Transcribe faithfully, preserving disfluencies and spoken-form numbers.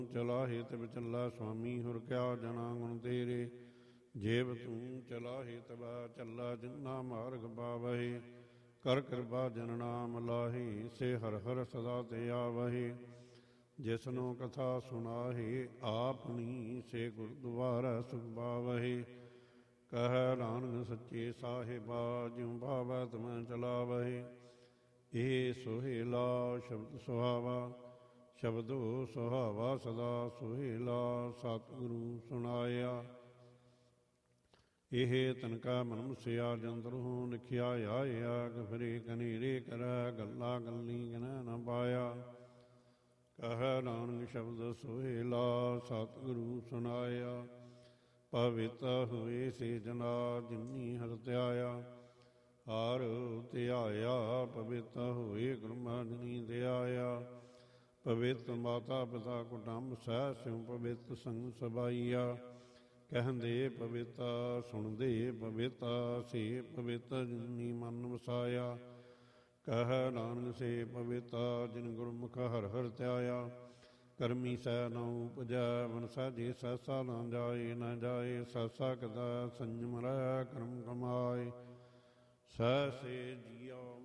ਚਲਾਹੇ ਤਿਵ ਚੱਲਾ ਸੁਆਮੀ ਹੁਰ ਕਿਆ ਜਨਾ ਗੁਣ ਤੇਰੇ। ਜੇਬ ਤੂੰ ਚਲਾਹੇ ਤਬਾ ਚੱਲਾ ਜਿਨਾ ਮਾਰਗ ਪਾਵਹਿ। ਕਰ ਕਿਰਪਾ ਜਨ ਨਾਮ ਲਾਹੇ ਸੇ ਹਰ ਹਰ ਸਦਾ ਤੇ ਆਵਹਿ। ਜਿਸਨੂੰ ਕਥਾ ਸੁਣਾਹੇ ਆਪਣੀ ਸੇ ਗੁਰਦੁਆਰਾ ਸੁਖ ਪਾਵਹਿ। ਕਹਿ ਨਾਨਕ ਸੱਚੇ ਸਾਹਿਬਾ ਜਿਉ ਭਾਵੈ ਤੁਮੈ ਚਲਾਵਹਿ। ਇਹ ਸੁਹੇਲਾ ਸ਼ਬਦ ਸੁਹਾਵਾ ਸ਼ਬਦੋ ਸੁਹਾਵਾ ਸਦਾ ਸੁਹੇਲਾ ਸਤਿਗੁਰੂ ਸੁਣਾਇਆ। ਇਹ ਤਨਕਾ ਮਨੁਸਿਆ ਜੰਤਰੋਂ ਲਿਖਿਆ ਆਇਆ। ਗਫਰੇ ਕਨੇਰੇ ਕਰੈ ਗੱਲਾਂ ਗੱਲੀ ਗਨੈ ਨ ਪਾਇਆ। ਕਹਿ ਨਾਨਕ ਸ਼ਬਦ ਸੁਹੇਲਾ ਸਤਿਗੁਰੂ ਸੁਣਾਇਆ। ਪਵਿੱਤ ਹੋਏ ਸੇ ਜਨਾ ਜਿਨੀ ਹਰਿ ਧਿਆਇਆ। ਹਰਿ ਧਿਆਇਆ ਪਵਿੱਤ ਹੋਏ ਗੁਰਮੁਖ ਜਿਨੀ ਧਿਆਇਆ। ਪਵਿੱਤ ਮਾਤਾ ਪਿਤਾ ਕੁਟੰਬ ਸਹਿ ਸਿਉ ਪਵਿੱਤ ਸੰਗ ਸਬਾਈਆ। ਕਹਿੰਦੇ ਪਵਿੱਤਾ ਸੁਣਦੇ ਪਵਿੱਤਾ ਸੇ ਪਵਿੱਤ ਜਿਨੀ ਮਨ ਵਸਾਇਆ। ਕਹਿ ਨਾਨਕ ਸੇ ਪਵਿੱਤਾ ਜਿਨ ਗੁਰਮੁਖ ਹਰਿ ਹਰਿ ਧਿਆਇਆ। ਕਰਮੀ ਸਹਿ ਨ ਉਪਜੈ ਮਨ ਸਾਜੇ ਸਹਿਸਾ ਨਾ ਜਾਏ ਨ ਜਾਏ। ਸਹਿਸਾ ਕਦਾ ਸੰਜਮ ਰਹਿ ਕਰਮ ਕਮਾਏ। ਸਹਿ ਸੇ ਜੀਉ